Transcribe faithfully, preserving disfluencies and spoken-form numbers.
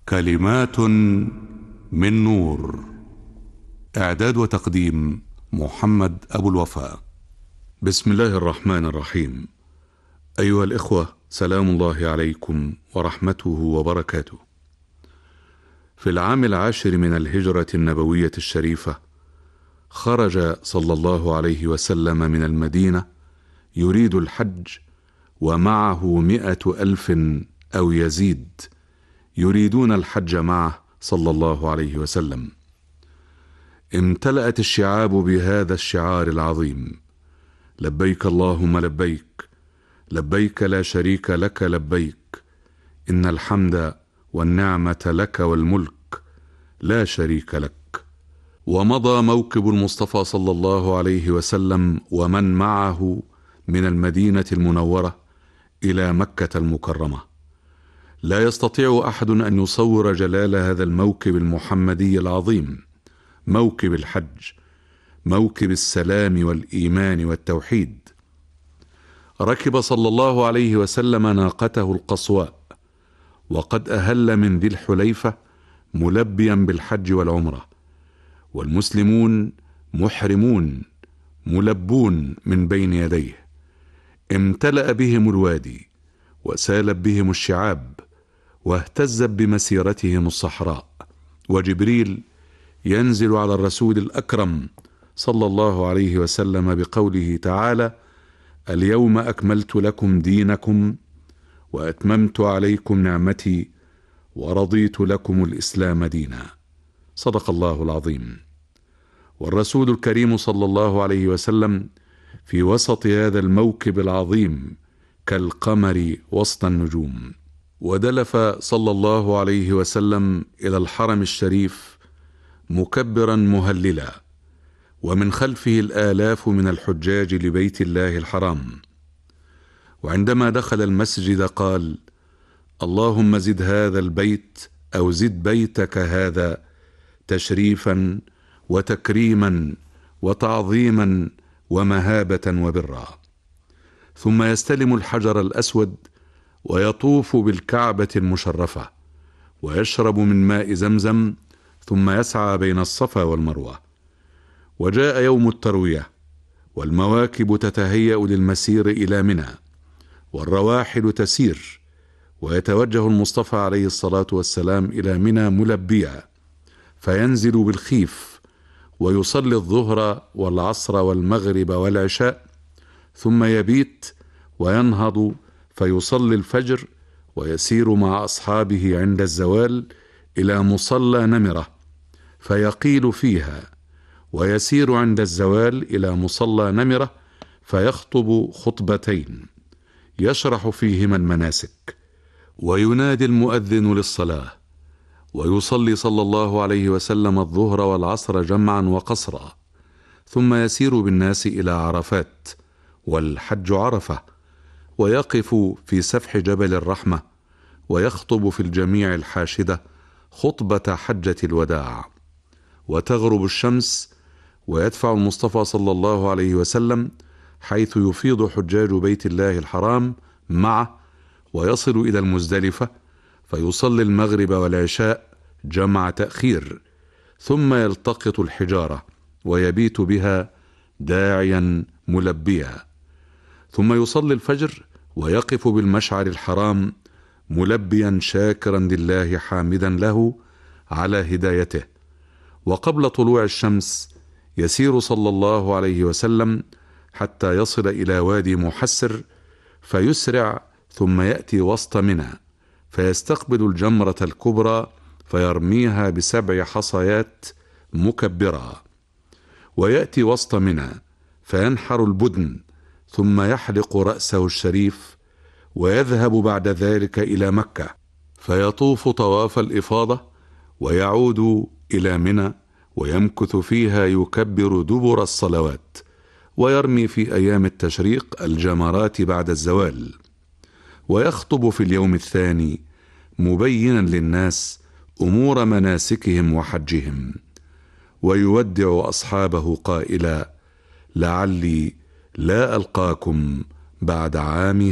كلمات من نور. إعداد وتقديم محمد أبو الوفاء. بسم الله الرحمن الرحيم. أيها الإخوة، سلام الله عليكم ورحمته وبركاته. في العام العاشر من الهجرة النبوية الشريفة خرج صلى الله عليه وسلم من المدينة يريد الحج، ومعه مئة ألف أو يزيد يريدون الحج معه صلى الله عليه وسلم. امتلأت الشعاب بهذا الشعار العظيم: لبيك اللهم لبيك، لبيك لا شريك لك لبيك، إن الحمد والنعمة لك والملك لا شريك لك. ومضى موكب المصطفى صلى الله عليه وسلم ومن معه من المدينة المنورة إلى مكة المكرمة. لا يستطيع أحد أن يصور جلال هذا الموكب المحمدي العظيم، موكب الحج، موكب السلام والإيمان والتوحيد. ركب صلى الله عليه وسلم ناقته القصواء، وقد أهل من ذي الحليفة ملبيا بالحج والعمرة، والمسلمون محرمون ملبون من بين يديه. امتلأ بهم الوادي، وسالت بهم الشعاب، واهتزت بمسيرتهم الصحراء، وجبريل ينزل على الرسول الأكرم صلى الله عليه وسلم بقوله تعالى: اليوم أكملت لكم دينكم وأتممت عليكم نعمتي ورضيت لكم الإسلام دينا. صدق الله العظيم. والرسول الكريم صلى الله عليه وسلم في وسط هذا الموكب العظيم كالقمر وسط النجوم. ودلف صلى الله عليه وسلم إلى الحرم الشريف مكبرا مهللا، ومن خلفه الآلاف من الحجاج لبيت الله الحرام. وعندما دخل المسجد قال: اللهم زد هذا البيت أو زد بيتك هذا تشريفا وتكريما وتعظيما ومهابة وبرا. ثم يستلم الحجر الأسود ويطوف بالكعبة المشرفة، ويشرب من ماء زمزم، ثم يسعى بين الصفا والمروة. وجاء يوم التروية، والمواكب تتهيأ للمسير إلى منى، والرواحل تسير، ويتوجه المصطفى عليه الصلاة والسلام إلى منى ملبيا، فينزل بالخيف ويصلي الظهر والعصر والمغرب والعشاء، ثم يبيت وينهض فيصلي الفجر، ويسير مع أصحابه عند الزوال إلى مصلى نمرة فيقيل فيها، ويسير عند الزوال إلى مصلى نمرة فيخطب خطبتين يشرح فيهما المناسك، وينادي المؤذن للصلاة، ويصلي صلى الله عليه وسلم الظهر والعصر جمعا وقصرا، ثم يسير بالناس إلى عرفات، والحج عرفة، ويقف في سفح جبل الرحمة، ويخطب في الجميع الحاشدة خطبة حجة الوداع. وتغرب الشمس، ويدفع المصطفى صلى الله عليه وسلم حيث يفيض حجاج بيت الله الحرام معه، ويصل إلى المزدلفة فيصلي المغرب والعشاء جمع تأخير، ثم يلتقط الحجارة ويبيت بها داعيا ملبيا، ثم يصلي الفجر ويقف بالمشعر الحرام ملبيا شاكرا لله حامدا له على هدايته. وقبل طلوع الشمس يسير صلى الله عليه وسلم حتى يصل إلى وادي محسر فيسرع، ثم يأتي وسط منى فيستقبل الجمرة الكبرى فيرميها بسبع حصيات مكبرة، ويأتي وسط منى فينحر البدن، ثم يحلق رأسه الشريف، ويذهب بعد ذلك إلى مكة فيطوف طواف الإفاضة، ويعود إلى منى ويمكث فيها يكبر دبر الصلوات، ويرمي في أيام التشريق الجمرات بعد الزوال، ويخطب في اليوم الثاني مبينا للناس أمور مناسكهم وحجهم، ويودع أصحابه قائلا: لعلي لا ألقاكم بعد عام